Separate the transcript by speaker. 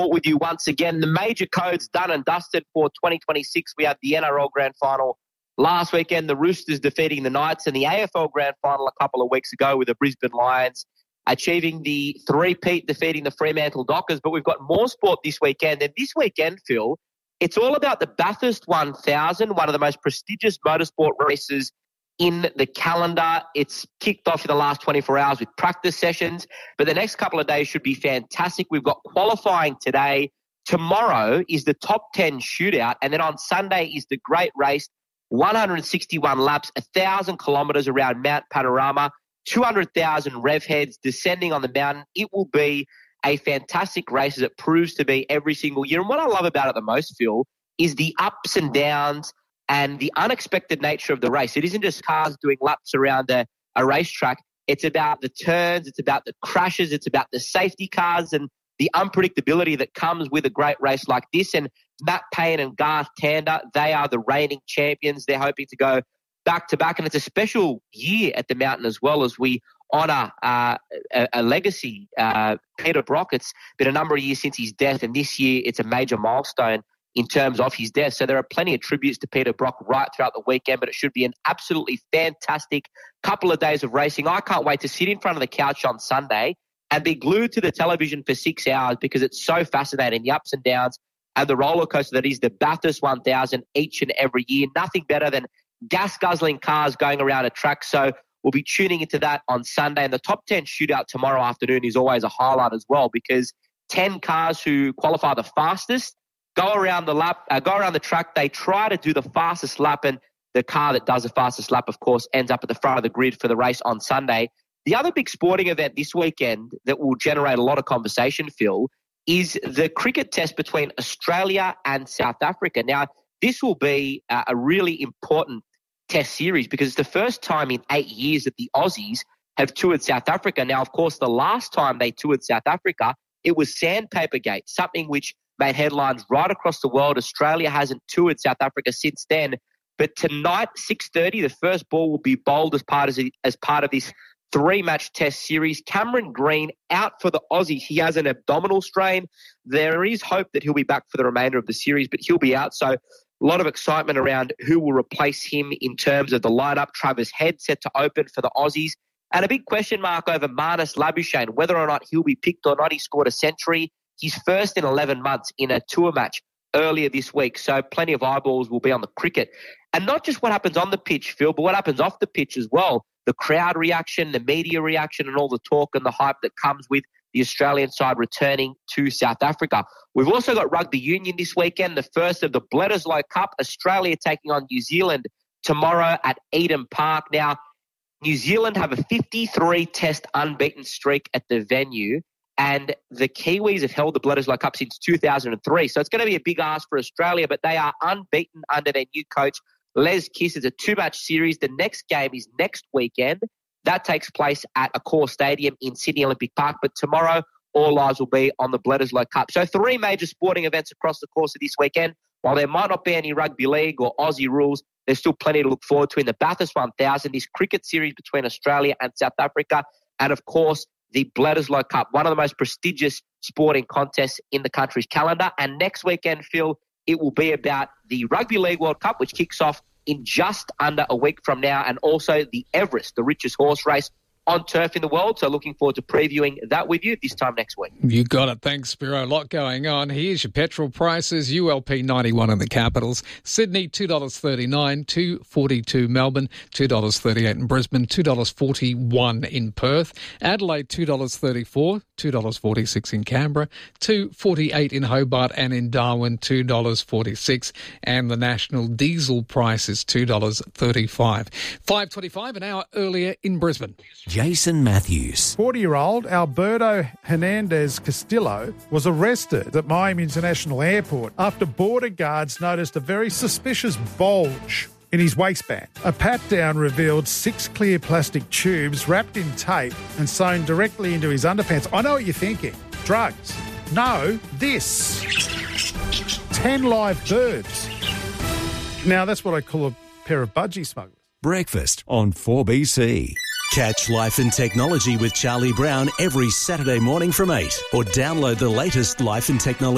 Speaker 1: with you once again. The major codes done and dusted for 2026. We have the NRL Grand Final last weekend, the Roosters defeating the Knights, and the AFL Grand Final a couple of weeks ago with the Brisbane Lions achieving the three-peat, defeating the Fremantle Dockers. But we've got more sport this weekend. And this weekend, Phil, it's all about the Bathurst 1000, one of the most prestigious motorsport races in the calendar. It's kicked off in the last 24 hours with practice sessions, but the next couple of days should be fantastic. We've got qualifying today. Tomorrow is the top 10 shootout, and then on Sunday is the great race, 161 laps, 1,000 kilometres around Mount Panorama, 200,000 rev heads descending on the mountain. It will be a fantastic race, as it proves to be every single year. And what I love about it the most, Phil, is the ups and downs and the unexpected nature of the race. It isn't just cars doing laps around a racetrack. It's about the turns, it's about the crashes, it's about the safety cars and the unpredictability that comes with a great race like this. And Matt Payne and Garth Tander, they are the reigning champions. They're hoping to go back-to-back, and it's a special year at the mountain as well as we honour a legacy. Peter Brock, it's been a number of years since his death, and this year it's a major milestone in terms of his death. So there are plenty of tributes to Peter Brock right throughout the weekend, but it should be an absolutely fantastic couple of days of racing. I can't wait to sit in front of the couch on Sunday and be glued to the television for 6 hours because it's so fascinating, the ups and downs and the roller coaster that is the Bathurst 1000 each and every year. Nothing better than gas-guzzling cars going around a track. So we'll be tuning into that on Sunday. And the top 10 shootout tomorrow afternoon is always a highlight as well, because 10 cars who qualify the fastest go around the track. They try to do the fastest lap, and the car that does the fastest lap, of course, ends up at the front of the grid for the race on Sunday. The other big sporting event this weekend that will generate a lot of conversation, Phil, is the cricket test between Australia and South Africa. Now, this will be a really important test series because it's the first time in 8 years that the Aussies have toured South Africa. Now, of course, the last time they toured South Africa, it was Sandpapergate, something which made headlines right across the world. Australia hasn't toured South Africa since then. But tonight, 6:30, the first ball will be bowled as part of this three-match test series. Cameron Green out for the Aussies. He has an abdominal strain. There is hope that he'll be back for the remainder of the series, but he'll be out. So a lot of excitement around who will replace him in terms of the lineup. Travis Head set to open for the Aussies. And a big question mark over Marnus Labuschagne, whether or not he'll be picked or not. He scored a century. He's first in 11 months in a tour match earlier this week. So plenty of eyeballs will be on the cricket. And not just what happens on the pitch, Phil, but what happens off the pitch as well. The crowd reaction, the media reaction, and all the talk and the hype that comes with the Australian side returning to South Africa. We've also got rugby union this weekend, the first of the Bledisloe Cup. Australia taking on New Zealand tomorrow at Eden Park. Now, New Zealand have a 53-test unbeaten streak at the venue, and the Kiwis have held the Bledisloe Cup since 2003. So it's going to be a big ask for Australia, but they are unbeaten under their new coach, Les Kiss. Is a two-match series. The next game is next weekend. That takes place at Accor Stadium in Sydney Olympic Park. But tomorrow, all eyes will be on the Bledisloe Cup. So three major sporting events across the course of this weekend. While there might not be any rugby league or Aussie rules, there's still plenty to look forward to in the Bathurst 1000, this cricket series between Australia and South Africa, and of course, the Bledisloe Cup, one of the most prestigious sporting contests in the country's calendar. And next weekend, Phil, it will be about the Rugby League World Cup, which kicks off in just under a week from now, and also the Everest, the richest horse race on turf in the world. So looking forward to previewing that with you this time next week.
Speaker 2: You got it. Thanks, Spiro. A lot going on. Here's your petrol prices. ULP 91 in the capitals. Sydney, $2.39, $2.42 Melbourne, $2.38 in Brisbane, $2.41 in Perth. Adelaide, $2.34, $2.46 in Canberra, $2.48 in Hobart, and in Darwin, $2.46. And the national diesel price is $2.35. 5:25 an hour earlier in Brisbane.
Speaker 3: Jason Matthews.
Speaker 4: 40-year-old Alberto Hernandez Castillo was arrested at Miami International Airport after border guards noticed a very suspicious bulge in his waistband. A pat-down revealed 6 clear plastic tubes wrapped in tape and sewn directly into his underpants. I know what you're thinking. Drugs. No, this. 10 live birds. Now, that's what I call a pair of budgie smugglers.
Speaker 3: Breakfast on 4BC. Catch Life and Technology with Charlie Brown every Saturday morning from 8, or download the latest Life and Technology